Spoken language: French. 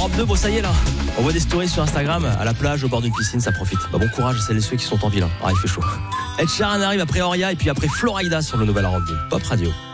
Europe 2, bon ça y est là. On voit des stories sur Instagram, à la plage, au bord d'une piscine, ça profite. Bah, bon courage à celles et ceux qui sont en ville. Ah, il fait chaud. Ed Sheeran arrive après Oria et puis après Florida sur le nouvel Europe 2. Pop Radio.